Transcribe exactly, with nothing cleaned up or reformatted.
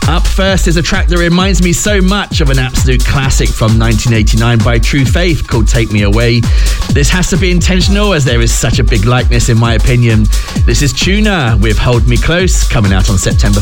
Up first is a track that reminds me so much of an absolute classic from nineteen eighty-nine by True Faith called Take Me Away. This has to be intentional as there is such a big likeness in my opinion. This is Tuna with Hold Me Close, coming out on September